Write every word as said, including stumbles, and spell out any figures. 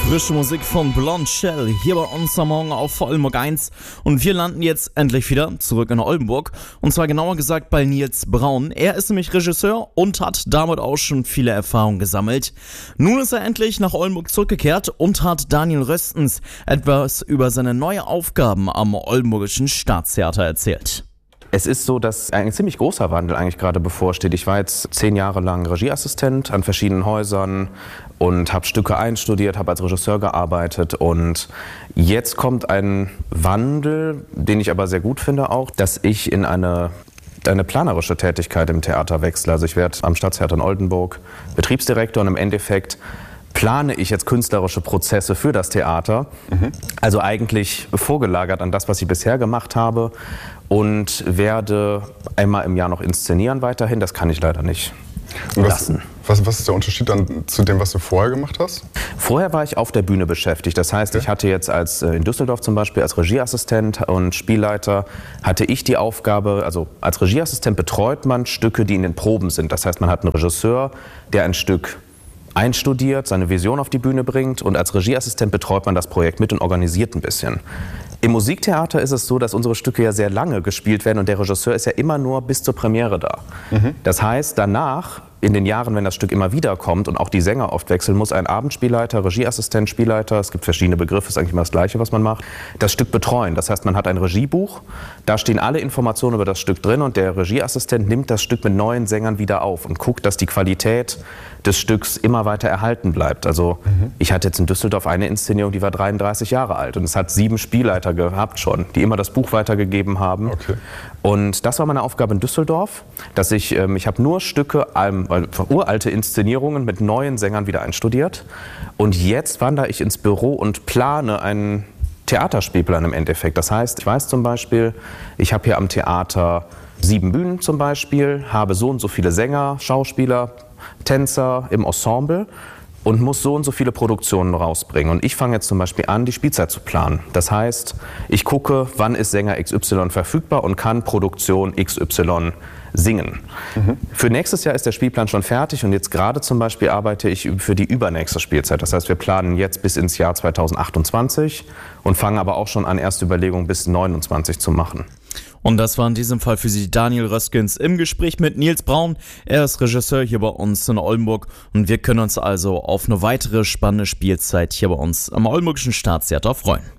Frische Musik von Blonde Shell hier bei uns am Morgen auf Oldenburg eins und wir landen jetzt endlich wieder zurück in Oldenburg und zwar genauer gesagt bei Nils Braun. Er ist nämlich Regisseur und hat damit auch schon viele Erfahrungen gesammelt. Nun ist er endlich nach Oldenburg zurückgekehrt und hat Daniel Röstens etwas über seine neuen Aufgaben am Oldenburgischen Staatstheater erzählt. Es ist so, dass ein ziemlich großer Wandel eigentlich gerade bevorsteht. Ich war jetzt zehn Jahre lang Regieassistent an verschiedenen Häusern und habe Stücke einstudiert, habe als Regisseur gearbeitet und jetzt kommt ein Wandel, den ich aber sehr gut finde auch, dass ich in eine eine planerische Tätigkeit im Theater wechsle. Also ich werde am Staatstheater in Oldenburg Betriebsdirektor und im Endeffekt plane ich jetzt künstlerische Prozesse für das Theater, mhm. also eigentlich vorgelagert an das, was ich bisher gemacht habe und werde einmal im Jahr noch inszenieren weiterhin, das kann ich leider nicht was, lassen. Was, was ist der Unterschied dann zu dem, was du vorher gemacht hast? Vorher war ich auf der Bühne beschäftigt, das heißt, okay. ich hatte jetzt als in Düsseldorf zum Beispiel als Regieassistent und Spielleiter, hatte ich die Aufgabe, also als Regieassistent betreut man Stücke, die in den Proben sind, das heißt, man hat einen Regisseur, der ein Stück einstudiert, seine Vision auf die Bühne bringt und als Regieassistent betreut man das Projekt mit und organisiert ein bisschen. Im Musiktheater ist es so, dass unsere Stücke ja sehr lange gespielt werden und der Regisseur ist ja immer nur bis zur Premiere da. Mhm. Das heißt, danach, in den Jahren, wenn das Stück immer wieder kommt und auch die Sänger oft wechseln, muss ein Abendspielleiter, Regieassistent, Spielleiter, es gibt verschiedene Begriffe, ist eigentlich immer das Gleiche, was man macht, das Stück betreuen. Das heißt, man hat ein Regiebuch, da stehen alle Informationen über das Stück drin und der Regieassistent nimmt das Stück mit neuen Sängern wieder auf und guckt, dass die Qualität des Stücks immer weiter erhalten bleibt. Also mhm. ich hatte jetzt in Düsseldorf eine Inszenierung, die war dreiunddreißig Jahre alt und es hat sieben Spielleiter gehabt schon, die immer das Buch weitergegeben haben. Okay. Und das war meine Aufgabe in Düsseldorf, dass ich, ähm, ich habe nur Stücke, ähm, uralte Inszenierungen mit neuen Sängern wieder einstudiert und jetzt wandere ich ins Büro und plane einen Theaterspielplan im Endeffekt. Das heißt, ich weiß zum Beispiel, ich habe hier am Theater sieben Bühnen zum Beispiel, habe so und so viele Sänger, Schauspieler, Tänzer im Ensemble und muss so und so viele Produktionen rausbringen. Und ich fange jetzt zum Beispiel an, die Spielzeit zu planen. Das heißt, ich gucke, wann ist Sänger X Y verfügbar und kann Produktion X Y singen. Mhm. Für nächstes Jahr ist der Spielplan schon fertig und jetzt gerade zum Beispiel arbeite ich für die übernächste Spielzeit. Das heißt, wir planen jetzt bis ins Jahr zweitausendachtundzwanzig und fangen aber auch schon an, erste Überlegungen bis neunundzwanzig zu machen. Und das war in diesem Fall für Sie Daniel Röstens im Gespräch mit Nils Braun. Er ist Regisseur hier bei uns in Oldenburg und wir können uns also auf eine weitere spannende Spielzeit hier bei uns am Oldenburgischen Staatstheater freuen.